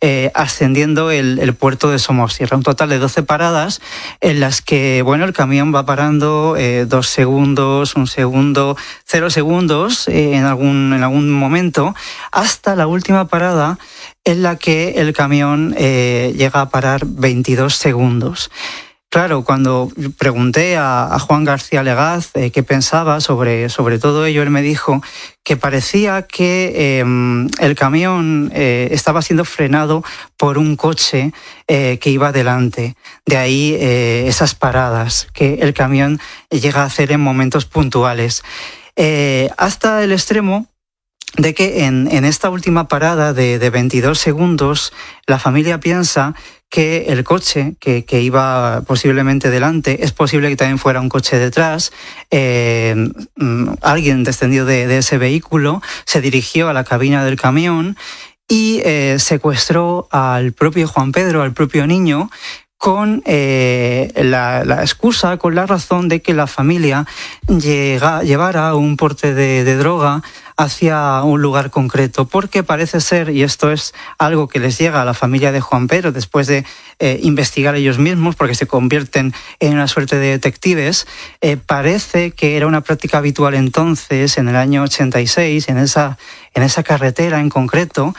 ascendiendo el puerto de Somosierra. Un total de 12 paradas en las que, bueno, el camión va parando 2 segundos, 1 segundo, 0 segundos en algún momento, hasta la última parada en la que el camión llega a parar 22 segundos. Claro, cuando pregunté a Juan García Legaz qué pensaba sobre todo ello, él me dijo que parecía que el camión estaba siendo frenado por un coche que iba delante. De ahí esas paradas que el camión llega a hacer en momentos puntuales. Hasta el extremo de que en esta última parada de 22 segundos, la familia piensa que el coche que iba posiblemente delante, es posible que también fuera un coche detrás, alguien descendió de ese vehículo, se dirigió a la cabina del camión y secuestró al propio Juan Pedro, al propio niño, con la excusa, con la razón de que la familia llevara un porte de droga hacia un lugar concreto, porque parece ser, y esto es algo que les llega a la familia de Juan Pedro después de investigar ellos mismos, porque se convierten en una suerte de detectives, parece que era una práctica habitual entonces, en el año 86, en esa carretera en concreto,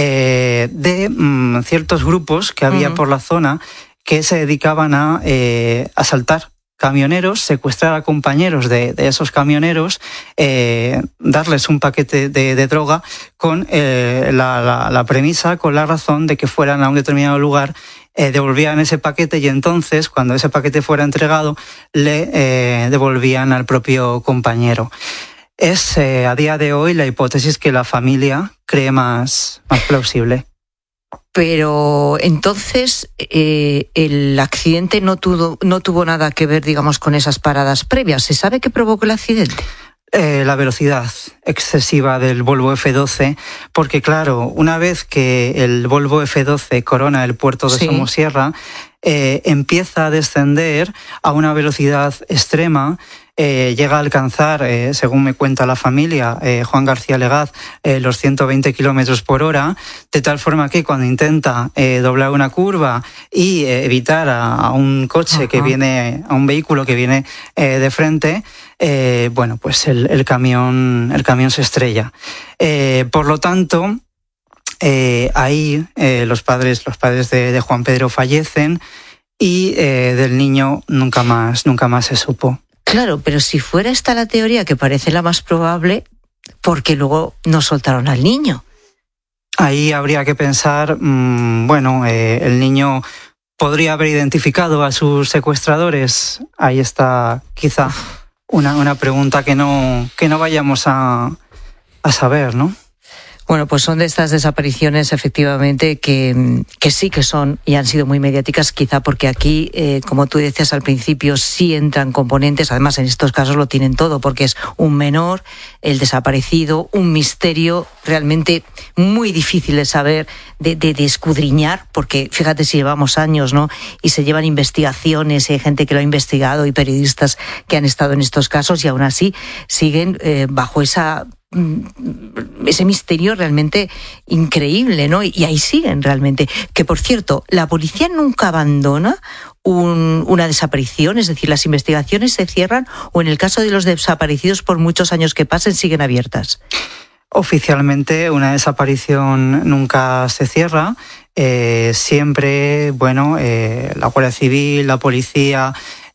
de ciertos grupos que había por la zona que se dedicaban a asaltar camioneros, secuestrar a compañeros de esos camioneros, darles un paquete de droga con la premisa, con la razón de que fueran a un determinado lugar, devolvían ese paquete y entonces, cuando ese paquete fuera entregado, le devolvían al propio compañero. Es a día de hoy la hipótesis que la familia cree más plausible. Pero entonces el accidente no tuvo nada que ver, digamos, con esas paradas previas. ¿Se sabe qué provocó el accidente? La velocidad excesiva del Volvo F12, porque claro, una vez que el Volvo F12 corona el puerto de Somosierra, empieza a descender a una velocidad extrema, llega a alcanzar, según me cuenta la familia, Juan García Legaz, los 120 kilómetros por hora, de tal forma que cuando intenta doblar una curva y evitar a un coche que viene, a un vehículo que viene de frente, bueno, pues el camión se estrella. Por lo tanto, ahí los padres de Juan Pedro fallecen y del niño nunca más se supo. Claro, pero si fuera esta la teoría, que parece la más probable, ¿por qué luego no soltaron al niño? Ahí habría que pensar, el niño podría haber identificado a sus secuestradores. Ahí está quizá una pregunta que no vayamos a saber, ¿no? Bueno, pues son de estas desapariciones efectivamente que sí que son y han sido muy mediáticas, quizá porque aquí, como tú decías al principio, sí entran componentes, además en estos casos lo tienen todo, porque es un menor, el desaparecido, un misterio realmente muy difícil de saber, de escudriñar, porque fíjate si llevamos años, ¿no? Y se llevan investigaciones, y hay gente que lo ha investigado y periodistas que han estado en estos casos y aún así siguen bajo ese misterio realmente increíble, ¿no? Y ahí siguen realmente. Que, por cierto, la policía nunca abandona una desaparición, es decir, las investigaciones se cierran o en el caso de los desaparecidos, por muchos años que pasen, siguen abiertas. Oficialmente una desaparición nunca se cierra. Siempre, la Guardia Civil, la policía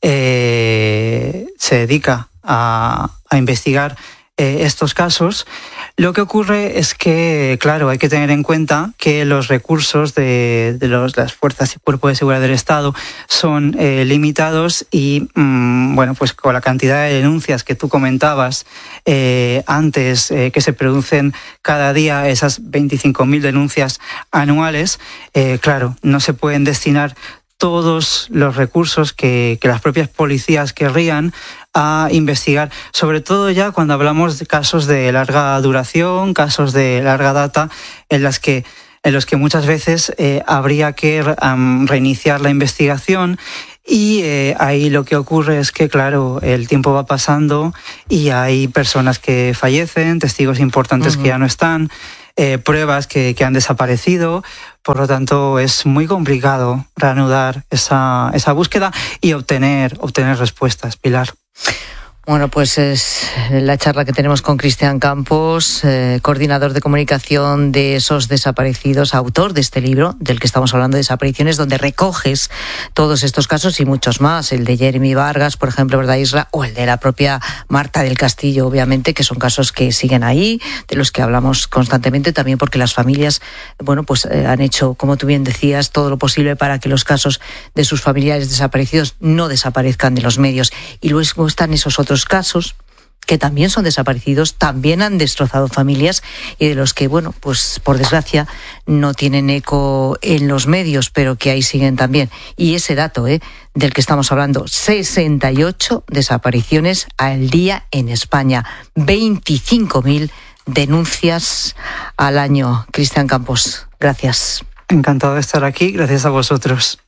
se dedica a investigar estos casos. Lo que ocurre es que, claro, hay que tener en cuenta que los recursos de las fuerzas y cuerpos de seguridad del Estado son limitados y, pues con la cantidad de denuncias que tú comentabas antes, que se producen cada día, esas 25.000 denuncias anuales, claro, no se pueden destinar todos los recursos que las propias policías querrían a investigar, sobre todo ya cuando hablamos de casos de larga duración, casos de larga data, en los que muchas veces habría que reiniciar la investigación. Y ahí lo que ocurre es que, claro, el tiempo va pasando y hay personas que fallecen, testigos importantes que ya no están. pruebas que han desaparecido. Por lo tanto, es muy complicado reanudar esa búsqueda y obtener respuestas, Pilar. Bueno, pues es la charla que tenemos con Cristian Campos, coordinador de comunicación de SOS Desaparecidos, autor de este libro del que estamos hablando, Desapariciones, donde recoges todos estos casos y muchos más. El de Jeremy Vargas, por ejemplo, ¿verdad, Isra? O el de la propia Marta del Castillo, obviamente, que son casos que siguen ahí, de los que hablamos constantemente, también porque las familias, bueno, pues han hecho, como tú bien decías, todo lo posible para que los casos de sus familiares desaparecidos no desaparezcan de los medios. Y luego están esos otros casos que también son desaparecidos, también han destrozado familias y de los que, bueno, pues por desgracia no tienen eco en los medios, pero que ahí siguen también. Y ese dato del que estamos hablando, 68 desapariciones al día en España, 25.000 denuncias al año. Cristian Campos, gracias. Encantado de estar aquí, gracias a vosotros.